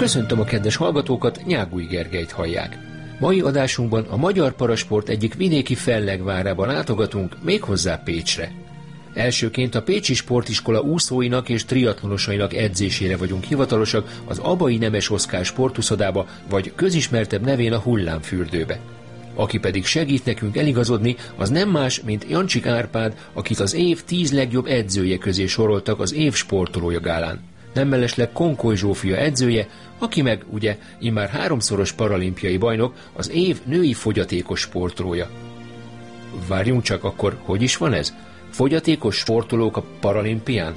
Köszöntöm a kedves hallgatókat, Nyágúj Gergelyt hallják. Mai adásunkban a magyar parasport egyik vidéki fellegvárába látogatunk, méghozzá Pécsre. Elsőként a Pécsi Sportiskola úszóinak és triatlonosainak edzésére vagyunk hivatalosak, az Abai Nemes Oszkár sportuszodába, vagy közismertebb nevén a Hullámfürdőbe. Aki pedig segít nekünk eligazodni, az nem más, mint Jancsik Árpád, akit az év 10 legjobb edzője közé soroltak az év sportolója gálán. Nem mellesleg Konkoly Zsófia edzője, aki meg ugye immár 3-szoros paralimpiai bajnok, az év női fogyatékos sportolója. Várjunk csak, akkor hogy is van ez? Fogyatékos sportolók a paralimpián?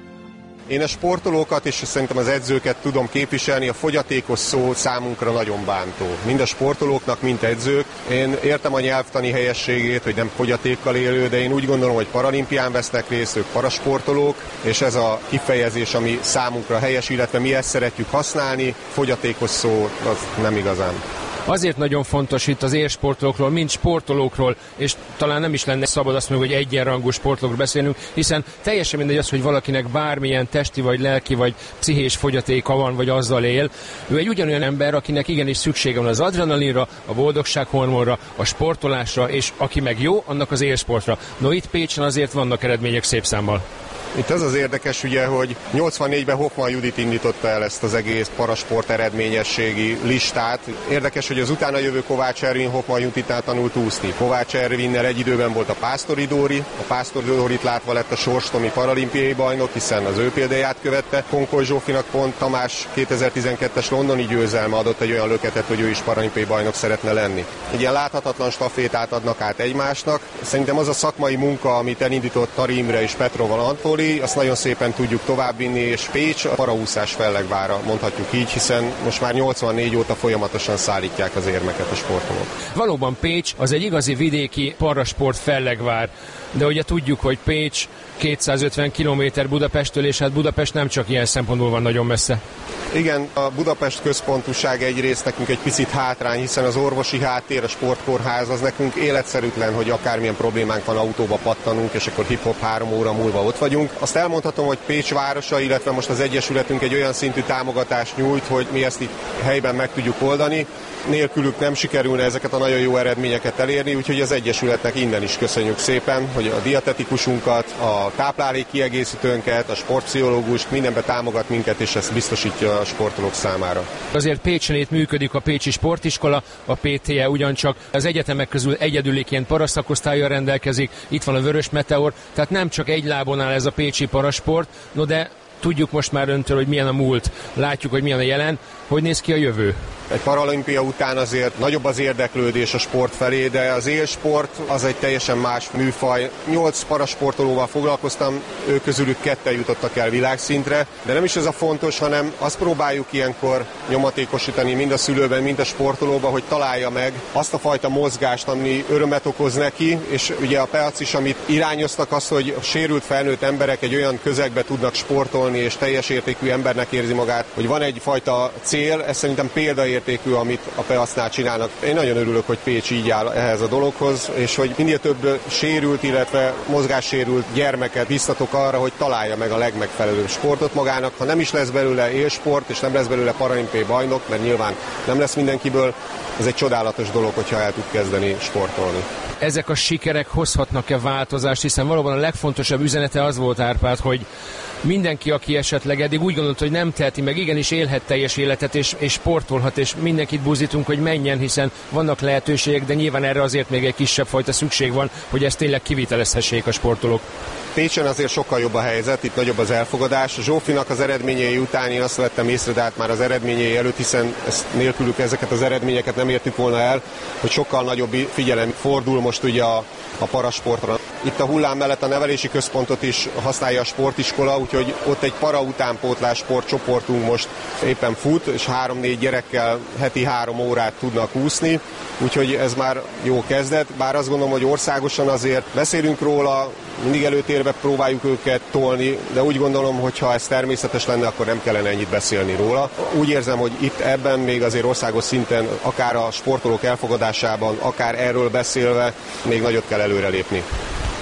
Én a sportolókat és szerintem az edzőket tudom képviselni, a fogyatékos szó számunkra nagyon bántó. Mind a sportolóknak, mind edzők. Én értem a nyelvtani helyességét, hogy nem fogyatékkal élő, de én úgy gondolom, hogy paralimpián vesznek részt, ők parasportolók, és ez a kifejezés, ami számunkra helyes, illetve mi ezt szeretjük használni, fogyatékos szó az nem igazán. Azért nagyon fontos itt az élsportolókról, mint sportolókról, és talán nem is lenne szabad azt mondani, hogy egyenrangú sportolókról beszélünk, hiszen teljesen mindegy az, hogy valakinek bármilyen testi, vagy lelki, vagy pszichés fogyatéka van, vagy azzal él. Ő egy ugyanolyan ember, akinek igenis szüksége van az adrenalinra, a boldogsághormonra, a sportolásra, és aki meg jó, annak az élsportra. No, itt Pécsen azért vannak eredmények szép számmal. Itt az az érdekes ugye, hogy 84-ben Hoffman Judit indította el ezt az egész parasport eredményességi listát. Érdekes, hogy az utána jövő Kovács Ervin Hoffman Juditnál tanult úszni. Kovács Ervinnel egy időben volt a Pásztori Dóri. A Pásztori Dórit látva lett a sorstomi paralimpiai bajnok, hiszen az ő példáját követte. Konkoly Zsófinak pont Tamás 2012-es londoni győzelme adott egy olyan löketet, hogy ő is paralimpiai bajnok szeretne lenni. Egy ilyen láthatatlan stafétát adnak át egymásnak. Szerintem az a szakmai munka, amit elindított Tari Imre és Petrova Anatoli, azt nagyon szépen tudjuk továbbvinni, és Pécs a paraúszás fellegvára, mondhatjuk így, hiszen most már 84 óta folyamatosan szállítják az érmeket a sportolók. Valóban Pécs az egy igazi vidéki parasport fellegvár, de ugye tudjuk, hogy Pécs 250 km Budapesttől, és hát Budapest nem csak ilyen szempontból van nagyon messze. Igen, a Budapest központúság egyrészt nekünk egy picit hátrány, hiszen az orvosi háttér, a sportkórház az nekünk életszerűtlen, hogy akármilyen problémánk van, autóba pattanunk, és akkor hip-hop 3 óra múlva ott vagyunk. Azt elmondhatom, hogy Pécs városa, illetve most az Egyesületünk egy olyan szintű támogatást nyújt, hogy mi ezt itt helyben meg tudjuk oldani. Nélkülük nem sikerülne ezeket a nagyon jó eredményeket elérni, úgyhogy az Egyesületnek innen is köszönjük szépen, hogy a dietetikusunkat, a táplálékkiegészítőnket, a sportpszichológust mindenbe támogat minket, és ezt biztosítja a sportolók számára. Azért Pécsen itt működik a Pécsi Sportiskola, a PTE ugyancsak az egyetemek közül egyedüliként paraszakosztállyal rendelkezik, itt van a Vörös Meteor, tehát nem csak egy lábon áll ez a pécsi parasport, no de tudjuk most már öntől, hogy milyen a múlt, látjuk, hogy milyen a jelen, hogy néz ki a jövő. Egy paralimpia után azért nagyobb az érdeklődés a sport felé, de az élsport az egy teljesen más műfaj. 8 parasportolóval foglalkoztam, ők közülük 2 jutottak el világszintre, de nem is ez a fontos, hanem azt próbáljuk ilyenkor nyomatékosítani mind a szülőben, mind a sportolóban, hogy találja meg azt a fajta mozgást, ami örömet okoz neki, és ugye a PEAC is, amit irányoztak, az, hogy a sérült felnőtt emberek egy olyan közegbe tudnak sportolni, és teljes értékű embernek érzi magát, hogy van egyfajta cél, ez szerintem példaértékű, amit a PEAC-nál csinálnak. Én nagyon örülök, hogy Pécs így áll ehhez a dologhoz, és hogy minél több sérült, illetve mozgássérült gyermeket biztatok arra, hogy találja meg a legmegfelelőbb sportot magának. Ha nem is lesz belőle élsport, és nem lesz belőle paralimpiai bajnok, mert nyilván nem lesz mindenkiből, ez egy csodálatos dolog, hogyha el tud kezdeni sportolni. Ezek a sikerek hozhatnak-e változást, hiszen valóban a legfontosabb üzenete az volt, Árpád, hogy mindenki, aki esetleg eddig úgy gondolt, hogy nem teheti meg, igenis élhet teljes életet, és sportolhat, és mindenkit buzdítunk, hogy menjen, hiszen vannak lehetőségek, de nyilván erre azért még egy kisebb fajta szükség van, hogy ezt tényleg kivitelezhessék a sportolók. Pécsen azért sokkal jobb a helyzet, itt nagyobb az elfogadás. Zsófinak az eredményei után én azt vettem észre, de hát már az eredményei előtt, hiszen nélkülük ezeket az eredményeket nem értük volna el, hogy sokkal nagyobb figyelem fordul most ugye a parasportra. Itt a Hullám mellett a nevelési központot is használja a sportiskola, úgyhogy ott egy para utánpótlás sportcsoportunk most éppen fut, és 3-4 gyerekkel heti 3 órát tudnak úszni, úgyhogy ez már jó kezdet, bár azt gondolom, hogy országosan azért beszélünk róla, mindig előtérbe próbáljuk őket tolni, de úgy gondolom, hogy ha ez természetes lenne, akkor nem kellene ennyit beszélni róla. Úgy érzem, hogy itt ebben még azért országos szinten, akár a sportolók elfogadásában, akár erről beszélve, még nagyot kell előrelépni.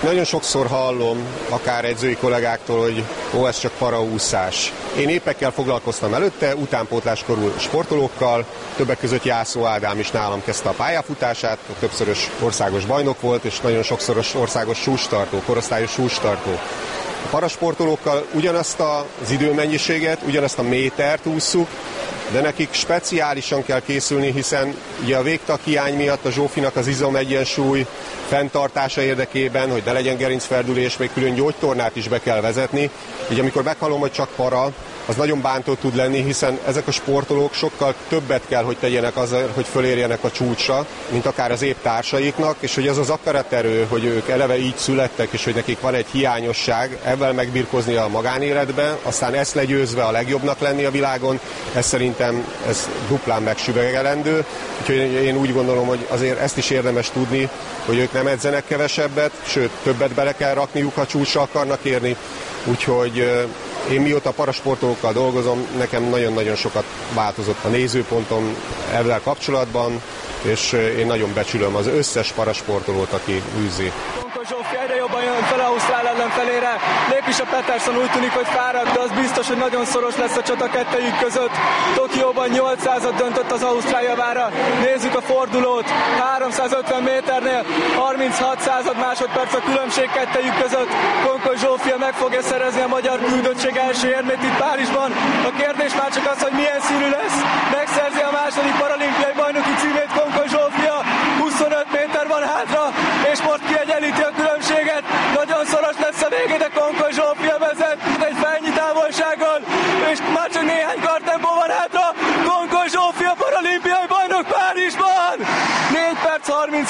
Nagyon sokszor hallom, akár edzői kollégáktól, hogy ez csak paraúszás. Én épekkel foglalkoztam előtte, utánpótláskorú sportolókkal, többek között Jászó Ádám is nálam kezdte a pályafutását, többszörös országos bajnok volt, és nagyon sokszoros országos sústartó, korosztályos sústartó. A parasportolókkal ugyanazt az időmennyiséget, ugyanazt a métert ússzuk, de nekik speciálisan kell készülni, hiszen ugye a végtag hiány miatt a Zsófinak az izomegyensúly fenntartása érdekében, hogy ne legyen gerincferdülés, még külön gyógytornát is be kell vezetni. Így amikor meghallom, hogy csak para, az nagyon bántó tud lenni, hiszen ezek a sportolók sokkal többet kell, hogy tegyenek azért, hogy fölérjenek a csúcsra, mint akár az épp társaiknak, és hogy az az akaraterő, hogy ők eleve így születtek, és hogy nekik van egy hiányosság, ebben megbirkózni a magánéletbe, aztán ezt legyőzve a legjobbnak lenni a világon, ez szerintem ez duplán megsüvegelendő. Úgyhogy én úgy gondolom, hogy azért ezt is érdemes tudni, hogy ők nem edzenek kevesebbet, sőt többet bele kell rakniuk, ha csúcsra akarnak érni. Úgyhogy én mióta parasportolókkal dolgozom, nekem nagyon-nagyon sokat változott a nézőpontom ezzel kapcsolatban, és én nagyon becsülöm az összes parasportolót, aki űzi. Zsófi egyre jobban jön fel Ausztrál ellenfelére. Lépis a Peterson úgy tűnik, hogy fáradt, de az biztos, hogy nagyon szoros lesz a csata kettejük között. Tokióban 800-at döntött az Ausztrál javára. Nézzük a fordulót. 350 méternél 36 másodperc a különbség kettejük között. Konkoly Zsófia meg fogja szerezni a magyar küldöttség első érmét itt Párizsban. A kérdés már csak az, hogy milyen színű lesz. Megszerzi a második paralimpiai bajnoki címét Konkoly Zsófia. 25 méter van hátra, és most kiegyenlíti a különbséget. Nagyon szoros lesz a vége, de Konkoly Zsófia vezet egy felnyi távolsággal, és már csak néhány kartempó van hátra. Konkoly Zsófia paralimpiai bajnok Párizsban! 4 perc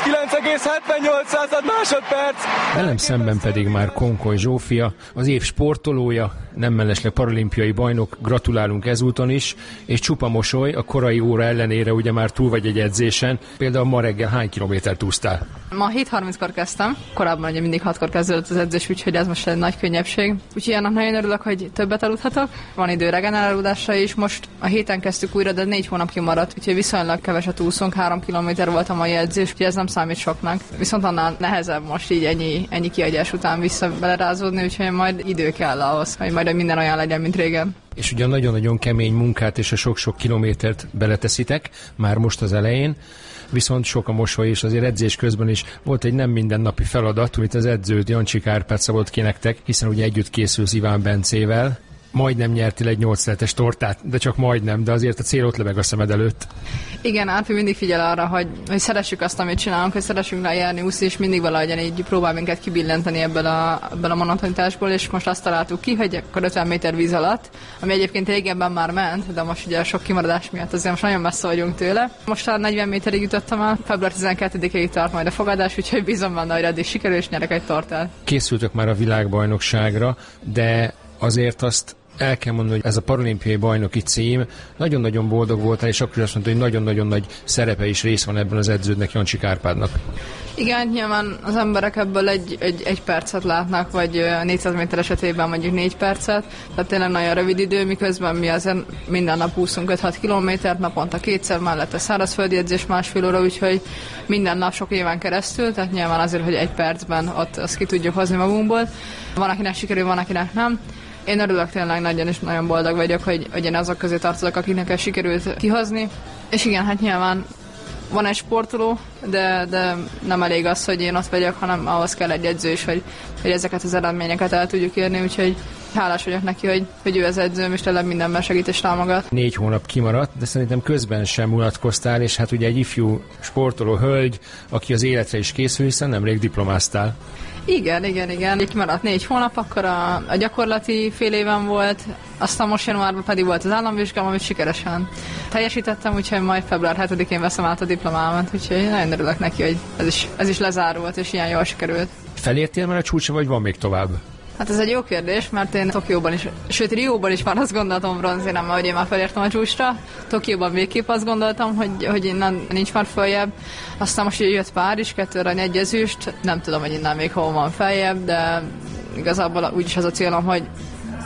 39,78 másodperc. Velem szemben pedig már Konkoly Zsófia, az év sportolója, nem mellesleg paralimpiai bajnok, gratulálunk ezúton is, és csupa mosoly, a korai óra ellenére ugye már túl vagy egy edzésen. Például ma reggel hány kilométert úsztál? Ma 7:30-kor kezdtem, korábban ugye mindig 6-kor kezdődött az edzés, úgyhogy ez most egy nagy könnyebbség. Úgyhogy annak nagyon örülök, hogy többet aludhatok. Van idő regenerálódásra is, most a héten kezdtük újra, de 4 hónap kimaradt, úgyhogy viszonylag keveset úszunk, 3 kilométer volt a mai edzés, úgyhogy ez nem számít soknak. Viszont annál nehezebb most így ennyi kiadás után vissza belerázódni, úgyhogy majd idő kell ahhoz, hogy majd minden olyan legyen, mint régen. És ugyan nagyon-nagyon kemény munkát és a sok-sok kilométert beleteszitek, már most az elején, viszont sok a mosoly, és azért edzés közben is volt egy nem mindennapi feladat, amit az edzőt Jancsik Árpád szabott ki nektek, hiszen ugye együtt készülsz Iván Bencével. Majdnem nyertél egy 8 szeletes tortát, de csak majdnem, de azért a cél ott lebeg a szemed előtt. Igen, Árpi mindig figyel arra, hogy szeressük azt, amit csinálunk, hogy szeressünk lejárni, úszni, és mindig valahogyan így próbál minket kibillenteni ebből a monotonitásból, és most azt találtuk ki, hogy akkor 50 méter víz alatt, ami egyébként régebben már ment, de most ugye sok kimaradás miatt azért most nagyon messze vagyunk tőle. Most már 40 méterig jutottam el, február 12-ig tart majd a fogadás, úgyhogy bízom benne, hogy eddig sikerül, és nyerek egy tortát. Készültök már a világbajnokságra, de azért azt el kell mondani, hogy ez a paralimpiai bajnoki cím, nagyon-nagyon boldog voltál, és akkor azt mondta, hogy nagyon-nagyon nagy szerepe és rész van ebben az edződnek, Jancsik Árpádnak. Igen, nyilván az emberek ebből egy percet látnak, vagy 400 méter esetében mondjuk 4 percet, tehát tényleg nagyon rövid idő, miközben mi azért minden nap úszunk 5-6 kilométert, naponta 2-szer, mellette szárazföldi edzés másfél óra, úgyhogy minden nap sok éven keresztül, tehát nyilván azért, hogy egy percben ott azt ki tudjuk hozni magunkból. Van, akinek sikerül, van, akinek nem. Én örülök tényleg nagyon, és nagyon boldog vagyok, hogy én azok közé tartozok, akiknek ez sikerült kihozni. És igen, hát nyilván van egy sportoló, de nem elég az, hogy én ott vagyok, hanem ahhoz kell egy edző is, hogy ezeket az eredményeket el tudjuk érni, úgyhogy hálás vagyok neki, hogy ő az edzőm, és tényleg mindenben segít és támogat. 4 hónap kimaradt, de szerintem közben sem unatkoztál, és hát ugye egy ifjú sportoló hölgy, aki az életre is készül, hiszen nemrég diplomáztál. Igen. Így maradt 4 hónap, akkor a gyakorlati fél éven volt, aztán most januárban pedig volt az államvizsgám, amit sikeresen teljesítettem, úgyhogy majd február 7-én veszem át a diplomámat, úgyhogy nagyon örülök neki, hogy ez is lezárult, és ilyen jól sikerült. Felértél már a csúcsra, vagy van még tovább? Hát ez egy jó kérdés, mert én Tokióban is, sőt Rióban is már azt gondoltam bronzéremmel, hogy én már felértem a csúcsra. Tokióban végképp azt gondoltam, hogy innen nincs már följebb. Aztán most jött Párizs, 2 arany, 1 ezüst. Nem tudom, hogy innen még hol van feljebb, de igazából úgyis az a célom, hogy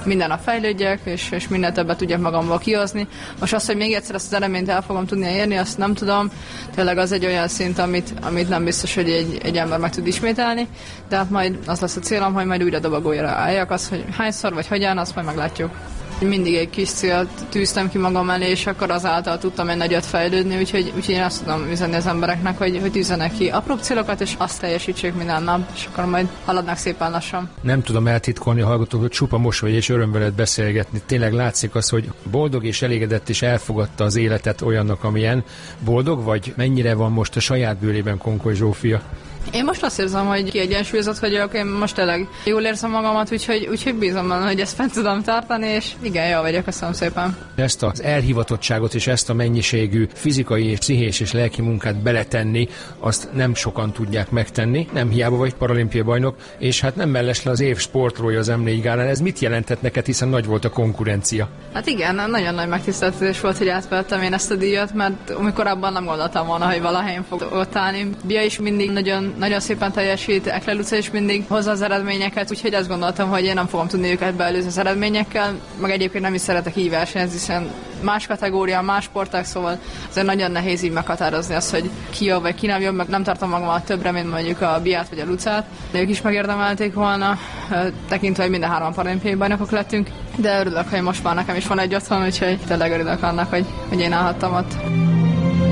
minden nap fejlődjek, és minél többet tudjak magamból kihozni. Most azt, hogy még egyszer ezt az eredményt el fogom tudni érni, azt nem tudom. Tényleg az egy olyan szint, amit nem biztos, hogy egy ember meg tud ismételni, de hát majd az lesz a célom, hogy majd újra dobogóra álljak. Az, hogy hányszor vagy hogyan, azt majd meglátjuk. Mindig egy kis célt tűztem ki magam elé, és akkor azáltal tudtam egy nagyot fejlődni, úgyhogy én azt tudom üzenni az embereknek, hogy tűzzenek ki apróbb célokat, és azt teljesítsék minden nap, és akkor majd haladnak szépen lassan. Nem tudom eltitkolni a hallgatók, hogy csupa mosoly és öröm veled beszélgetni. Tényleg látszik az, hogy boldog és elégedett, és elfogadta az életet olyannak, amilyen. Boldog vagy? Mennyire van most a saját bőrében Konkoly Zsófia? Én most azt érzem, hogy kiegyensúlyozott vagyok, én most tényleg jól érzem magamat, úgyhogy bízom benne, hogy ezt fent tudom tartani, és igen, jól vagyok, köszönöm szépen. Ezt az elhivatottságot és ezt a mennyiségű fizikai és pszichés és lelki munkát beletenni, azt nem sokan tudják megtenni, nem hiába vagy paralimpiai bajnok, és hát nem mellesle az év sportolója az M4 gálán. Ez mit jelentett neked, hiszen nagy volt a konkurencia? Hát igen, nagyon nagy megtiszteltetés volt, hogy átvettem én ezt a díjat, mert korábban nem gondoltam volna, hogy valahelyen fog ott állni. Bia is mindig nagyon szépen teljesít, Ekler Luca is mindig hozza az eredményeket, úgyhogy azt gondoltam, hogy én nem fogom tudni őket beelőzni az eredményekkel, meg egyébként nem is szeretek így versenyezni, hiszen más kategória, más sporták, szóval azért nagyon nehéz így meghatározni azt, hogy ki jobb vagy ki nem jobb, meg nem tartom magamat többre, mint mondjuk a Biát vagy a Lucát, de ők is megérdemelték volna, tekintve, hogy minden 3 paralimpiai bajnokok lettünk, de örülök, hogy most már nekem is van egy otthon, úgyhogy tényleg örülök annak, hogy én állhattam ott.